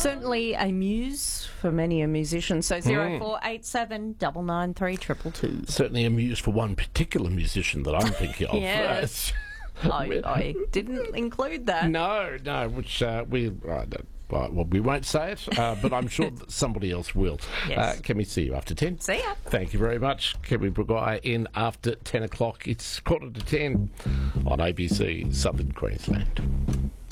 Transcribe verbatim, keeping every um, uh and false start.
certainly a muse for many a musician. So zero four eight seven nine nine three two two two. Certainly a muse for one particular musician that I'm thinking of. Yes. I, I didn't include that. No, no, which uh, we... Uh, Right, well, we won't say it, uh, but I'm sure that somebody else will. Yes. Uh, can we see you after ten? See ya. Thank you very much. Kevin Bruguiere in after ten o'clock. It's quarter to ten on A B C Southern Queensland.